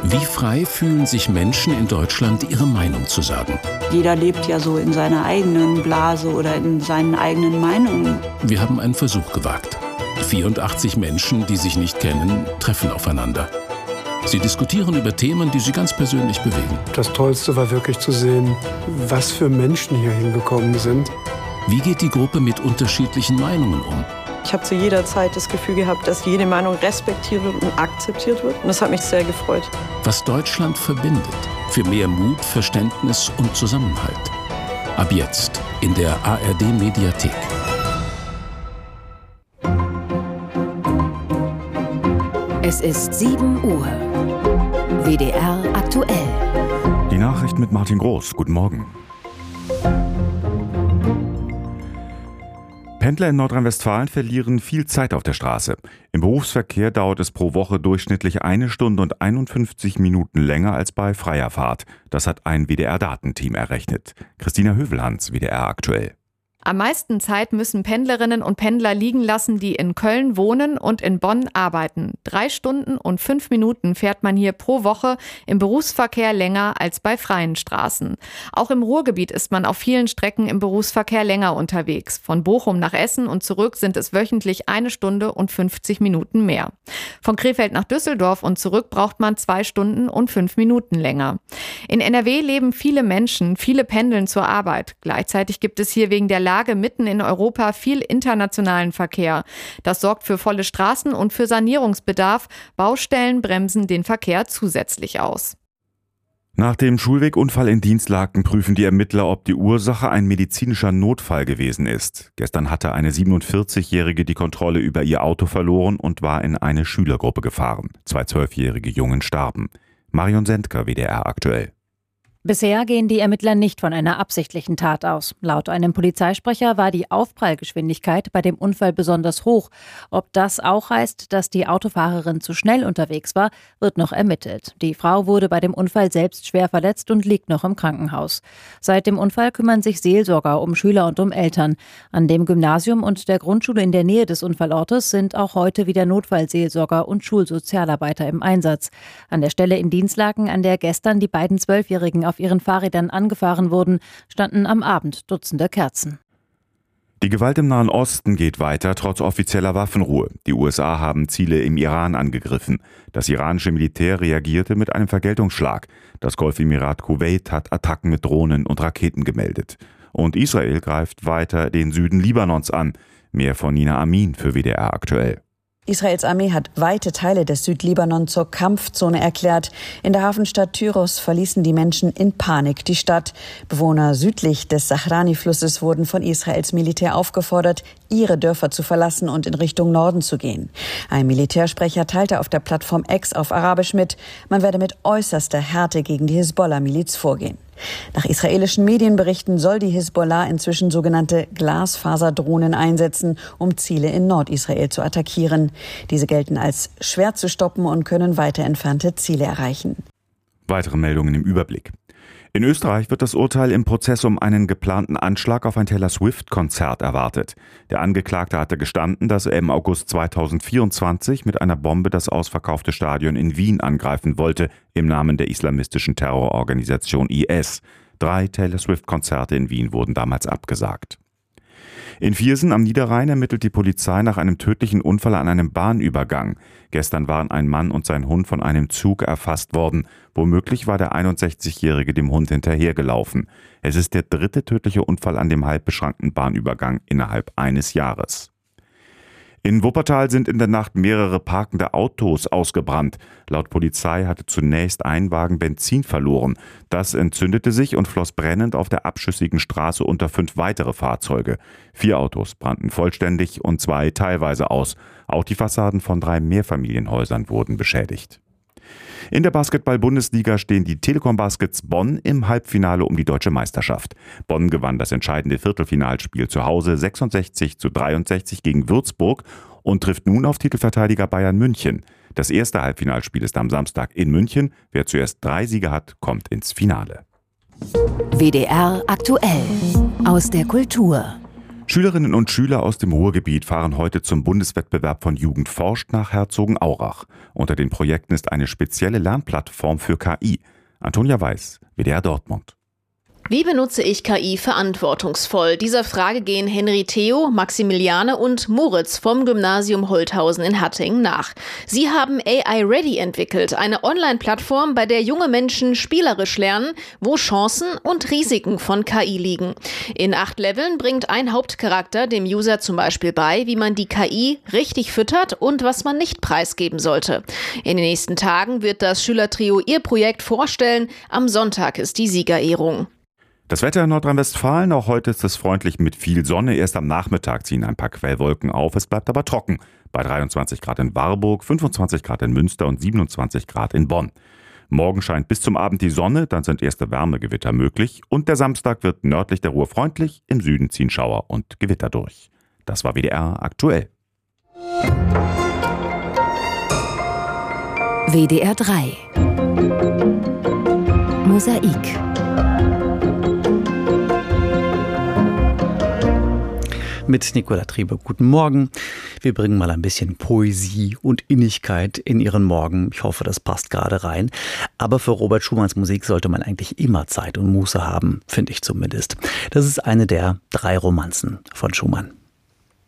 Wie frei fühlen sich Menschen in Deutschland, ihre Meinung zu sagen? Jeder lebt ja so in seiner eigenen Blase oder in seinen eigenen Meinungen. Wir haben einen Versuch gewagt. 84 Menschen, die sich nicht kennen, treffen aufeinander. Sie diskutieren über Themen, die sie ganz persönlich bewegen. Das Tollste war wirklich zu sehen, was für Menschen hier hingekommen sind. Wie geht die Gruppe mit unterschiedlichen Meinungen um? Ich habe zu jeder Zeit das Gefühl gehabt, dass jede Meinung respektiert wird und akzeptiert wird. Und das hat mich sehr gefreut. Was Deutschland verbindet, für mehr Mut, Verständnis und Zusammenhalt. Ab jetzt in der ARD-Mediathek. Es ist 7 Uhr. WDR aktuell. Die Nachricht mit Martin Groß. Guten Morgen. Pendler in Nordrhein-Westfalen verlieren viel Zeit auf der Straße. Im Berufsverkehr dauert es pro Woche durchschnittlich 1 Stunde und 51 Minuten länger als bei freier Fahrt. Das hat ein WDR-Datenteam errechnet. Christina Hövelhans, WDR aktuell. Am meisten Zeit müssen Pendlerinnen und Pendler liegen lassen, die in Köln wohnen und in Bonn arbeiten. 3 Stunden und 5 Minuten fährt man hier pro Woche im Berufsverkehr länger als bei freien Straßen. Auch im Ruhrgebiet ist man auf vielen Strecken im Berufsverkehr länger unterwegs. Von Bochum nach Essen und zurück sind es wöchentlich 1 Stunde und 50 Minuten mehr. Von Krefeld nach Düsseldorf und zurück braucht man 2 Stunden und 5 Minuten länger. In NRW leben viele Menschen, viele pendeln zur Arbeit. Gleichzeitig gibt es hier wegen der Lage mitten in Europa viel internationalen Verkehr. Das sorgt für volle Straßen und für Sanierungsbedarf. Baustellen bremsen den Verkehr zusätzlich aus. Nach dem Schulwegunfall in Dinslaken prüfen die Ermittler, ob die Ursache ein medizinischer Notfall gewesen ist. Gestern hatte eine 47-Jährige die Kontrolle über ihr Auto verloren und war in eine Schülergruppe gefahren. 2 12-jährige Jungen starben. Marion Sendker, WDR aktuell. Bisher gehen die Ermittler nicht von einer absichtlichen Tat aus. Laut einem Polizeisprecher war die Aufprallgeschwindigkeit bei dem Unfall besonders hoch. Ob das auch heißt, dass die Autofahrerin zu schnell unterwegs war, wird noch ermittelt. Die Frau wurde bei dem Unfall selbst schwer verletzt und liegt noch im Krankenhaus. Seit dem Unfall kümmern sich Seelsorger um Schüler und um Eltern. An dem Gymnasium und der Grundschule in der Nähe des Unfallortes sind auch heute wieder Notfallseelsorger und Schulsozialarbeiter im Einsatz. An der Stelle in Dinslaken, an der gestern die beiden 12-Jährigen auf ihren Fahrrädern angefahren wurden, standen am Abend Dutzende Kerzen. Die Gewalt im Nahen Osten geht weiter, trotz offizieller Waffenruhe. Die USA haben Ziele im Iran angegriffen. Das iranische Militär reagierte mit einem Vergeltungsschlag. Das Golfemirat Kuwait hat Attacken mit Drohnen und Raketen gemeldet. Und Israel greift weiter den Süden Libanons an. Mehr von Nina Amin für WDR aktuell. Israels Armee hat weite Teile des Südlibanon zur Kampfzone erklärt. In der Hafenstadt Tyros verließen die Menschen in Panik die Stadt. Bewohner südlich des Sahrani-Flusses wurden von Israels Militär aufgefordert, ihre Dörfer zu verlassen und in Richtung Norden zu gehen. Ein Militärsprecher teilte auf der Plattform X auf Arabisch mit, man werde mit äußerster Härte gegen die Hisbollah-Miliz vorgehen. Nach israelischen Medienberichten soll die Hisbollah inzwischen sogenannte Glasfaserdrohnen einsetzen, um Ziele in Nordisrael zu attackieren. Diese gelten als schwer zu stoppen und können weiter entfernte Ziele erreichen. Weitere Meldungen im Überblick. In Österreich wird das Urteil im Prozess um einen geplanten Anschlag auf ein Taylor Swift-Konzert erwartet. Der Angeklagte hatte gestanden, dass er im August 2024 mit einer Bombe das ausverkaufte Stadion in Wien angreifen wollte, im Namen der islamistischen Terrororganisation IS. 3 Taylor Swift-Konzerte in Wien wurden damals abgesagt. In Viersen am Niederrhein ermittelt die Polizei nach einem tödlichen Unfall an einem Bahnübergang. Gestern waren ein Mann und sein Hund von einem Zug erfasst worden. Womöglich war der 61-Jährige dem Hund hinterhergelaufen. Es ist der 3. tödliche Unfall an dem halb beschrankten Bahnübergang innerhalb eines Jahres. In Wuppertal sind in der Nacht mehrere parkende Autos ausgebrannt. Laut Polizei hatte zunächst ein Wagen Benzin verloren. Das entzündete sich und floss brennend auf der abschüssigen Straße unter 5 weitere Fahrzeuge. 4 Autos brannten vollständig und 2 teilweise aus. Auch die Fassaden von 3 Mehrfamilienhäusern wurden beschädigt. In der Basketball-Bundesliga stehen die Telekom Baskets Bonn im Halbfinale um die deutsche Meisterschaft. Bonn gewann das entscheidende Viertelfinalspiel zu Hause 66:63 gegen Würzburg und trifft nun auf Titelverteidiger Bayern München. Das erste Halbfinalspiel ist am Samstag in München. Wer zuerst 3 Siege hat, kommt ins Finale. WDR aktuell aus der Kultur. Schülerinnen und Schüler aus dem Ruhrgebiet fahren heute zum Bundeswettbewerb von Jugend forscht nach Herzogenaurach. Unter den Projekten ist eine spezielle Lernplattform für KI. Antonia Weiß, WDR Dortmund. Wie benutze ich KI verantwortungsvoll? Dieser Frage gehen Henry Theo, Maximiliane und Moritz vom Gymnasium Holthausen in Hattingen nach. Sie haben AI Ready entwickelt, eine Online-Plattform, bei der junge Menschen spielerisch lernen, wo Chancen und Risiken von KI liegen. In 8 Leveln bringt ein Hauptcharakter dem User zum Beispiel bei, wie man die KI richtig füttert und was man nicht preisgeben sollte. In den nächsten Tagen wird das Schülertrio ihr Projekt vorstellen. Am Sonntag ist die Siegerehrung. Das Wetter in Nordrhein-Westfalen, auch heute ist es freundlich mit viel Sonne. Erst am Nachmittag ziehen ein paar Quellwolken auf, es bleibt aber trocken. Bei 23 Grad in Warburg, 25 Grad in Münster und 27 Grad in Bonn. Morgen scheint bis zum Abend die Sonne, dann sind erste Wärmegewitter möglich. Und der Samstag wird nördlich der Ruhr freundlich, im Süden ziehen Schauer und Gewitter durch. Das war WDR aktuell. WDR 3 Mosaik. Mit Nicola Triebe. Guten Morgen. Wir bringen mal ein bisschen Poesie und Innigkeit in Ihren Morgen. Ich hoffe, das passt gerade rein. Aber für Robert Schumanns Musik sollte man eigentlich immer Zeit und Muße haben, finde ich zumindest. Das ist eine der 3 Romanzen von Schumann.